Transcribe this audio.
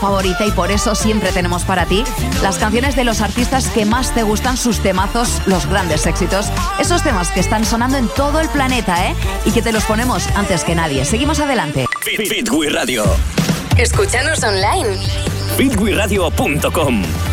favorita y por eso siempre tenemos para ti las canciones de los artistas que más te gustan, sus temazos, los grandes éxitos, esos temas que están sonando en todo el planeta, ¿eh? Y que te los ponemos antes que nadie. Seguimos adelante. Fit With Radio. Escúchanos online. fitwithradio.com